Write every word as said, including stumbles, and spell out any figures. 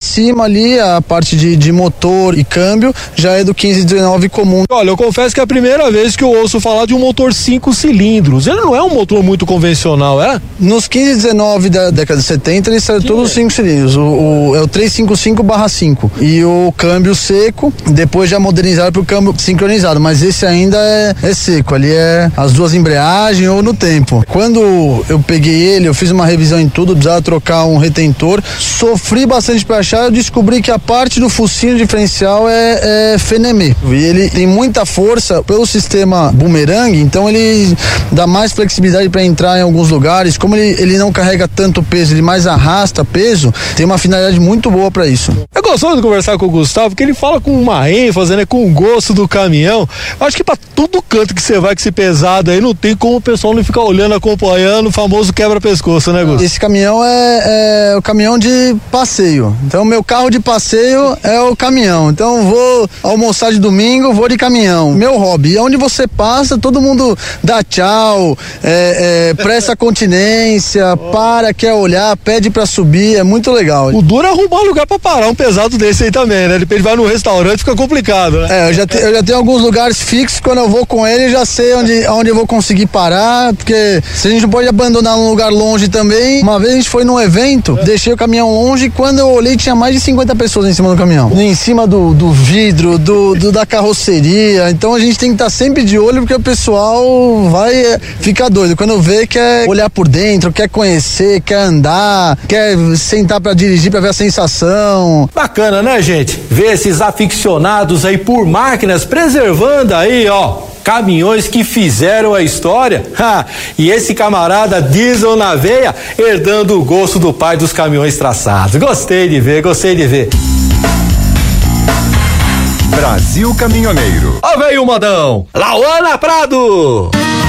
cima ali, a parte de, de motor e câmbio, já é do quinze dezenove comum. Olha, eu confesso que é a primeira vez que eu ouço falar de um motor cinco cilindros. Ele não é um motor muito convencional, é? Nos quinze dezenove da década de setenta, ele saiu todos os cinco cilindros. O, o, é o trezentos e cinquenta e cinco barra cinco. E o câmbio seco, depois já modernizaram para o câmbio sincronizado, mas esse ainda é, é seco. Ali é as duas embreagens ou no tempo. Quando eu peguei ele, eu fiz uma revisão em tudo, precisava trocar um retentor. Sofri bastante para achar, eu descobri que a parte do focinho diferencial é, é Fenemê. E ele tem muita força pelo sistema boomerang, então ele dá mais flexibilidade para entrar em alguns lugares. Como ele, ele não carrega tanto peso, ele mais arrasta peso, tem uma finalidade muito boa para isso. É gostoso de conversar com o Gustavo, porque ele fala com uma ênfase, né, com o gosto do caminhão. Eu acho que para todo canto que você vai com esse pesado aí, não tem como o pessoal não ficar olhando, acompanhando, o famoso quebra-pescoço, né, Gustavo? Esse caminhão é, é o caminhão de passeio. Então, meu carro de passeio é o caminhão. Então, vou almoçar de domingo, vou de caminhão. Meu hobby. E onde você passa, todo mundo dá tchau, é, é, presta continência, para, quer olhar, pede pra subir, é muito legal. O duro é arrumar lugar pra parar um pesado desse aí também, né? Ele vai no restaurante, fica complicado, né? É, eu já, te, eu já tenho alguns lugares fixos, quando eu vou com ele, já sei onde, onde eu vou conseguir parar, porque se a gente não pode abandonar num lugar longe também. Uma vez a gente foi num evento, é. deixei o caminhão longe e quando eu olhei tinha mais de cinquenta pessoas em cima do caminhão. Em cima do, do vidro, do, do, da carroceria. Então a gente tem que estar sempre de olho porque o pessoal vai é, ficar doido. Quando vê, quer olhar por dentro, quer conhecer, quer andar, quer sentar pra dirigir, pra ver a sensação. Bacana, né, gente? Ver esses aficionados aí por máquinas, preservando aí, ó, caminhões que fizeram a história. Ha, e esse camarada diesel na veia, herdando o gosto do pai dos caminhões traçados. Gostei de ver, gostei de ver. Brasil Caminhoneiro. Ó, veio o modão, Lauana Prado.